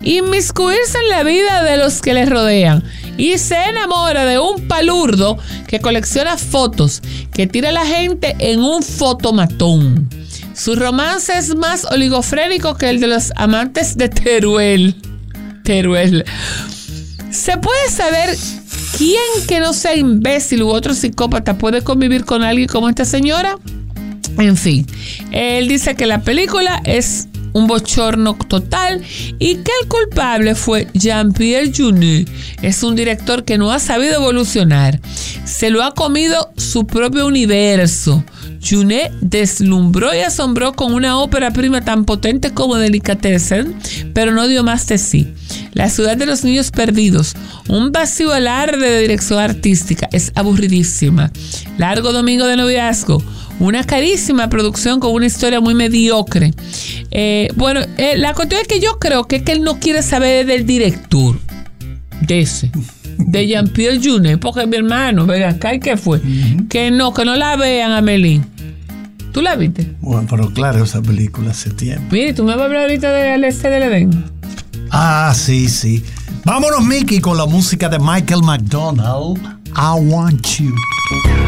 inmiscuirse en la vida de los que les rodean y se enamora de un palurdo que colecciona fotos, que tira a la gente en un fotomatón. Su romance es más oligofrénico que el de los amantes de Teruel. ¿Se puede saber quién que no sea imbécil u otro psicópata puede convivir con alguien como esta señora? En fin, él dice que la película es un bochorno total y que el culpable fue Jean-Pierre Jeunet. Es un director que no ha sabido evolucionar. Se lo ha comido su propio universo. Jeunet deslumbró y asombró con una ópera prima tan potente como Delicatessen, pero no dio más de sí. La ciudad de los niños perdidos, un vacío alarde de dirección artística, es aburridísima. Largo domingo de noviazgo, una carísima producción con una historia muy mediocre. La cuestión es que yo creo que él no quiere saber del director de Jean-Pierre Jeunet, porque mi hermano, venga acá, ¿y qué fue? Que no la vean, Amelie. ¿Tú la viste? Bueno, pero claro, esa película hace tiempo. Mire, tú me vas a hablar ahorita de Al Este del Edén. Ah, sí. Vámonos, Mickey, con la música de Michael McDonald. I Want You.